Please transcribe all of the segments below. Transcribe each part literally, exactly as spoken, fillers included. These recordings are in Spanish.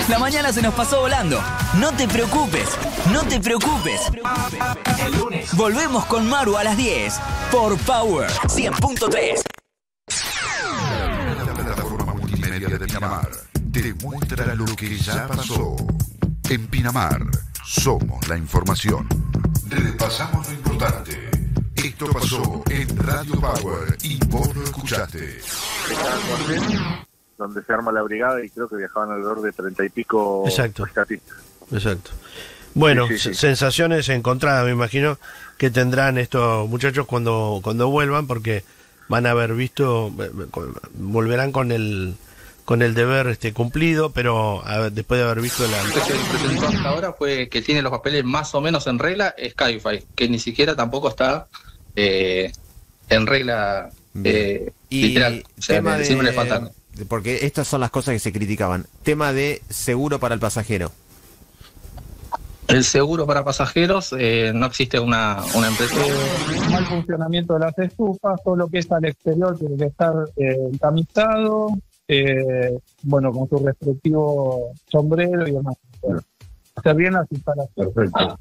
La mañana se nos pasó volando. No te preocupes, no te preocupes. El lunes Volvemos con Maru a las diez por Power cien punto tres. La plataforma multimedia de Pinamar te muestra lo que ya pasó. En Pinamar somos la información. Repasamos lo importante. Esto pasó en Radio Power y vos lo escuchaste. Donde se arma la brigada y creo que viajaban alrededor de treinta y pico Exacto. rescatistas. Exacto. Bueno, Sí, sí, sí. sensaciones encontradas, me imagino, que tendrán estos muchachos cuando, cuando vuelvan, porque van a haber visto, volverán con el con el deber este cumplido, pero a ver, después de haber visto la... Lo que se presentó hasta ahora fue que tiene los papeles más o menos en regla Skyfy, que ni siquiera tampoco está eh, en regla eh, y literal. O sea, tema que siempre de, le faltan. porque estas son las cosas que se criticaban. Tema de seguro para el pasajero. El seguro para pasajeros, eh, no existe una, una empresa. Eh, mal funcionamiento de las estufas, todo lo que es al exterior tiene que estar eh, tamizado, eh, bueno, con su respectivo sombrero y demás. Bueno, hacer bien las instalaciones. Perfecto.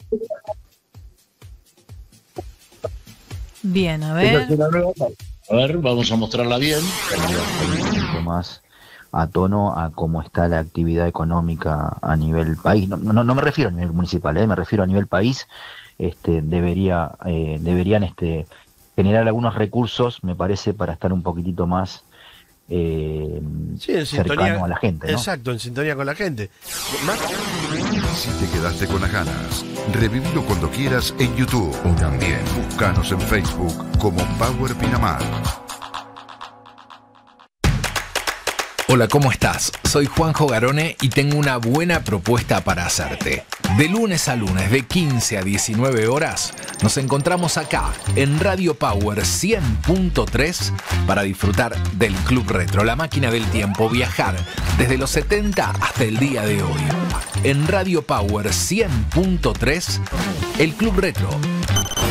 Bien, a ver. A ver, vamos a mostrarla bien. Un poco más a tono a cómo está la actividad económica a nivel país. No, no, no me refiero a nivel municipal, ¿eh? Me refiero a nivel país. Este, debería, eh, deberían este, generar algunos recursos, me parece, para estar un poquitito más eh, Sí, en cercano sintonía, a la gente, ¿no? Exacto, en sintonía con la gente. Más- Si te quedaste con las ganas, revivilo cuando quieras en YouTube o también búscanos en Facebook como Power Pinamar. Hola, ¿cómo estás? Soy Juanjo Garone y tengo una buena propuesta para hacerte. De lunes a lunes, de quince a diecinueve horas, nos encontramos acá en Radio Power cien punto tres para disfrutar del Club Retro, la máquina del tiempo, viajar desde los setenta hasta el día de hoy. En Radio Power cien punto tres, el Club Retro